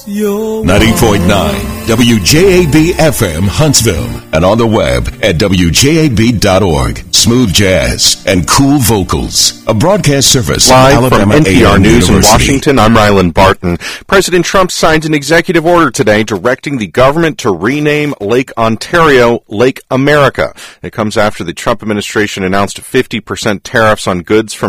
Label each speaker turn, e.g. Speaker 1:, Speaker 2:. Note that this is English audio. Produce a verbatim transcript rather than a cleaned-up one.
Speaker 1: ninety point nine W J A B F M Huntsville and on the web at W J A B dot org. Smooth jazz and cool vocals. A broadcast service
Speaker 2: live
Speaker 1: of Alabama
Speaker 2: from N P R
Speaker 1: A and M
Speaker 2: News in
Speaker 1: University.
Speaker 2: Washington. I'm Ryland Barton. President Trump signed an executive order today directing the government to rename Lake Ontario Lake America. It comes after the Trump administration announced fifty percent tariffs on goods from